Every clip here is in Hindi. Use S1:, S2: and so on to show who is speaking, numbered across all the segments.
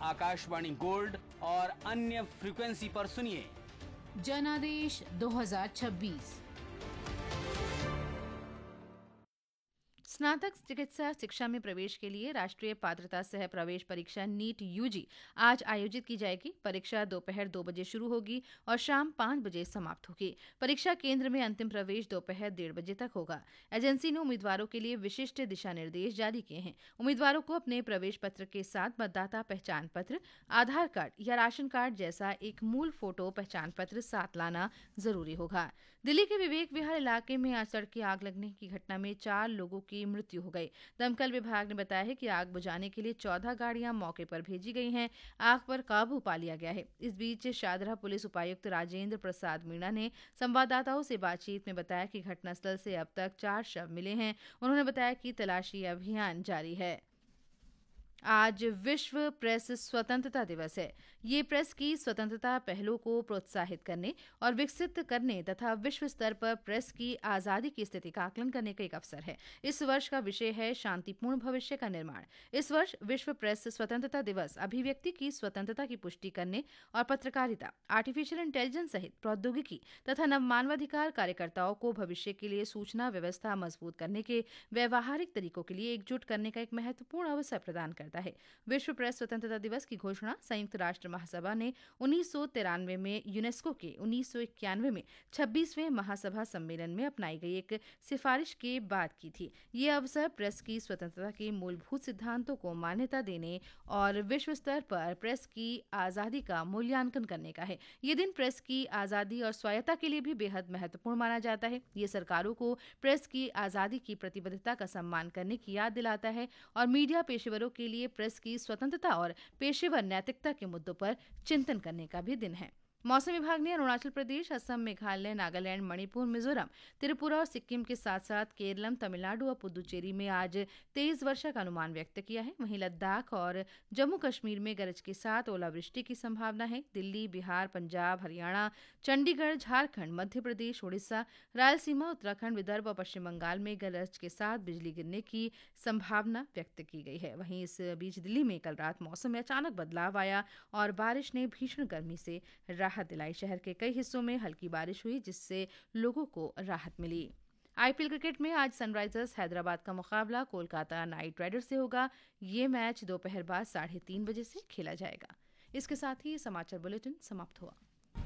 S1: आकाशवाणी गोल्ड और अन्य फ्रीक्वेंसी पर सुनिए
S2: जनादेश 2026।
S3: स्नातक चिकित्सा शिक्षा में प्रवेश के लिए राष्ट्रीय पात्रता सह प्रवेश परीक्षा नीट यूजी आज आयोजित की जाएगी। परीक्षा दोपहर 2 बजे शुरू होगी और शाम 5 बजे समाप्त होगी। परीक्षा केंद्र में अंतिम प्रवेश दोपहर 1:30 बजे तक होगा। एजेंसी ने उम्मीदवारों के लिए विशिष्ट दिशा निर्देश जारी किए हैं। उम्मीदवारों को अपने प्रवेश पत्र के साथ मतदाता पहचान पत्र, आधार कार्ड या राशन कार्ड जैसा एक मूल फोटो पहचान पत्र साथ लाना जरूरी होगा। दिल्ली के विवेक विहार इलाके में आज सड़क की आग लगने की घटना में 4 लोगों की मृत्यु हो गई। दमकल विभाग ने बताया है कि आग बुझाने के लिए 14 गाड़ियां मौके पर भेजी गई हैं। आग पर काबू पा लिया गया है। इस बीच शाहदरा पुलिस उपायुक्त राजेंद्र प्रसाद मीणा ने संवाददाताओं से बातचीत में बताया कि घटनास्थल से अब तक 4 शव मिले हैं। उन्होंने बताया कि तलाशी अभियान जारी है। आज विश्व प्रेस स्वतंत्रता दिवस है। ये प्रेस की स्वतंत्रता पहलों को प्रोत्साहित करने और विकसित करने तथा विश्व स्तर पर प्रेस की आजादी की स्थिति का आकलन करने का एक अवसर है। इस वर्ष का विषय है शांतिपूर्ण भविष्य का निर्माण। इस वर्ष विश्व प्रेस स्वतंत्रता दिवस अभिव्यक्ति की स्वतंत्रता की पुष्टि करने और पत्रकारिता, आर्टिफिशियल इंटेलिजेंस सहित प्रौद्योगिकी तथा नवमानवाधिकार कार्यकर्ताओं को भविष्य के लिए सूचना व्यवस्था मजबूत करने के व्यवहारिक तरीकों के लिए एकजुट करने का एक महत्वपूर्ण अवसर प्रदान करता है। विश्व प्रेस स्वतंत्रता दिवस की घोषणा संयुक्त राष्ट्र महासभा ने 1993 में यूनेस्को के 1991 में 26वें महासभा सम्मेलन में अपनाई गई एक सिफारिश के बाद की थी। ये अवसर प्रेस की स्वतंत्रता के मूलभूत सिद्धांतों को मान्यता देने और विश्व स्तर पर प्रेस की आजादी का मूल्यांकन करने का है। ये दिन प्रेस की आजादी और स्वायत्ता के लिए भी बेहद महत्वपूर्ण माना जाता है। ये सरकारों को प्रेस की आजादी की प्रतिबद्धता का सम्मान करने की याद दिलाता है और मीडिया पेशेवरों के लिए प्रेस की स्वतंत्रता और पेशेवर नैतिकता के मुद्दों पर चिंतन करने का भी दिन है। मौसम विभाग ने अरुणाचल प्रदेश, असम, मेघालय, नागालैंड, मणिपुर, मिजोरम, त्रिपुरा और सिक्किम के साथ साथ केरलम, तमिलनाडु और पुदुचेरी में आज तेज वर्षा का अनुमान व्यक्त किया है। वहीं लद्दाख और जम्मू कश्मीर में गरज के साथ ओलावृष्टि की संभावना है। दिल्ली, बिहार, पंजाब, हरियाणा, चंडीगढ़, झारखंड, मध्य प्रदेश, उड़ीसा, रायलसीमा, उत्तराखंड, विदर्भ और पश्चिम बंगाल में गरज के साथ बिजली गिरने की संभावना व्यक्त की गई है। वहीं इस बीच दिल्ली में कल रात मौसम में अचानक बदलाव आया और बारिश ने भीषण गर्मी से राहत दिलाई। शहर के कई हिस्सों में हल्की बारिश हुई जिससे लोगों को राहत मिली। आईपीएल क्रिकेट में आज सनराइजर्स हैदराबाद का मुकाबला कोलकाता नाइट राइडर्स से होगा। ये मैच दोपहर बाद 3:30 बजे से खेला जाएगा। इसके साथ ही समाचार बुलेटिन समाप्त हुआ।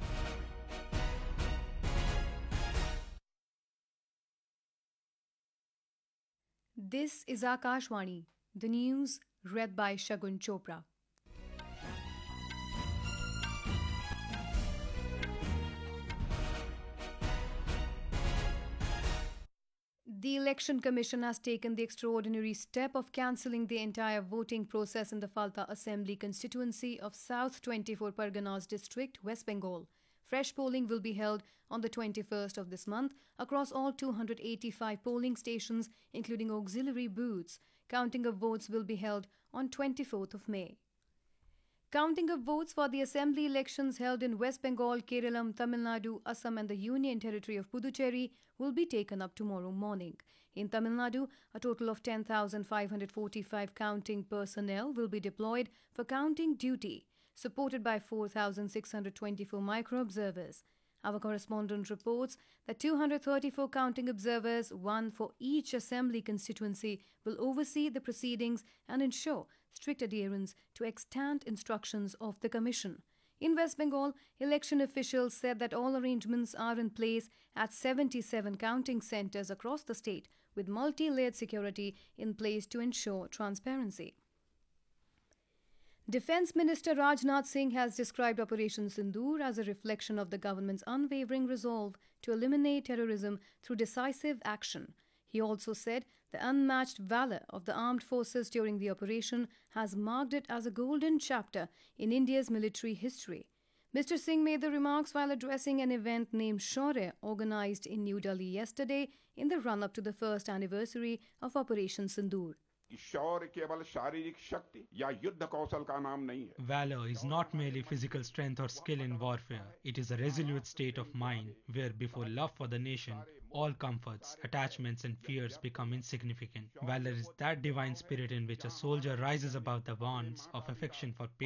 S4: This is Akashvani, the news read by Shagun Chopra. The Election Commission has taken the extraordinary step of cancelling the entire voting process in the Falta Assembly constituency of South 24 Parganas district, West Bengal. Fresh polling will be held on the 21st of this month across all 285 polling stations, including auxiliary booths. Counting of votes will be held on 24th of May. Counting of votes for the assembly elections held in West Bengal, Kerala, Tamil Nadu, Assam and the Union Territory of Puducherry will be taken up tomorrow morning. In Tamil Nadu, a total of 10,545 counting personnel will be deployed for counting duty, supported by 4,624 micro-observers. Our correspondent reports that 234 counting observers, one for each assembly constituency, will oversee the proceedings and ensure strict adherence to extant instructions of the Commission. In West Bengal, election officials said that all arrangements are in place at 77 counting centres across the state, with multi-layered security in place to ensure transparency. Defence Minister Rajnath Singh has described Operation Sindoor as a reflection of the government's unwavering resolve to eliminate terrorism through decisive action. He also said the unmatched valour of the armed forces during the operation has marked it as a golden chapter in India's military history. Mr. Singh made the remarks while addressing an event named Shaurya, organised in New Delhi yesterday in the run-up to the first anniversary of Operation Sindoor.
S5: शौर्य केवल शारीरिक शक्ति या युद्ध कौशल का नाम नहीं है.
S6: Valor is not merely physical strength or skill in warfare. It is a resolute state of mind where before love for the nation, all comforts, attachments and fears become insignificant. Valor is that divine spirit in which a soldier rises above the bonds of affection for